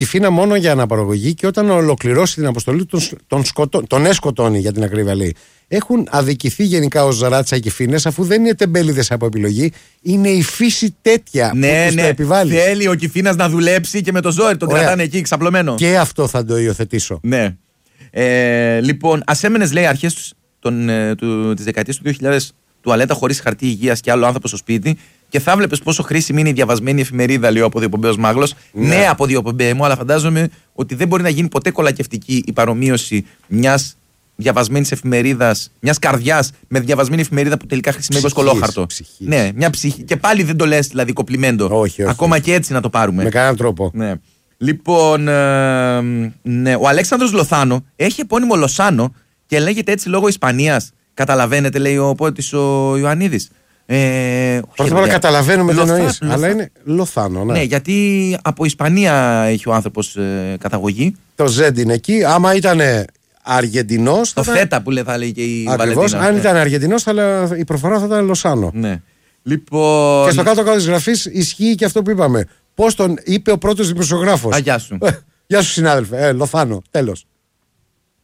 Κυφίνα μόνο για αναπαραγωγή και όταν ολοκληρώσει την αποστολή τον έσκοτώνει, για την ακρίβεια λέει. Έχουν αδικηθεί γενικά ως Ζαράτσα οι Κυφίνες, αφού δεν είναι τεμπέληδες από επιλογή, είναι η φύση τέτοια που τους το επιβάλλει. Θέλει ο Κυφίνας να δουλέψει και με το ζόρι τον κρατάνε εκεί ξαπλωμένο. Και αυτό θα το υιοθετήσω. Ναι. Λοιπόν, ας έμενες, λέει, αρχές της δεκαετίας του 2000 τουαλέτα χωρίς χαρτί υγείας και άλλο άνθρωπο στο σπίτι και θα βλέπεις πόσο χρήσιμη είναι η διαβασμένη εφημερίδα, λέει ο αποδιοπομπαίος Μάγλος. Ναι, αποδιοπομπέ μου, αλλά φαντάζομαι ότι δεν μπορεί να γίνει ποτέ κολακευτική η παρομοίωση μιας διαβασμένης εφημερίδας, μιας καρδιάς με διαβασμένη εφημερίδα που τελικά χρησιμεύει ως κολόχαρτο. Ναι, μια ψυχή. Και πάλι δεν το λες δηλαδή κοπλιμέντο. Όχι. Ακόμα και έτσι να το πάρουμε. Με κανέναν τρόπο. Ναι. Λοιπόν, ναι, ο Αλέξανδρος Λοθάνο έχει επώνυμο Λοσάνο και λέγεται έτσι λόγω Ισπανίας. Καταλαβαίνετε, λέει ο πόητης ο Ιωαννίδης. Πρώτα απ' όλα καταλαβαίνουμε τι εννοείς, αλλά είναι Λοθάνο. Ναι, γιατί από Ισπανία έχει ο άνθρωπος καταγωγή. Το Z είναι εκεί. Άμα ήταν Αργεντινός. Το θέτα που θα λέει και η Βαλεντίνα. Αν ήταν Αργεντινός, η προφορά θα ήταν Λοσάνο. Ναι. Λοιπόν... Και στο κάτω-κάτω της γραφής ισχύει και αυτό που είπαμε. Πώς τον είπε ο πρώτος δημοσιογράφος. Γεια σου. Γεια σου, συνάδελφε. Λοθάνο. Τέλος.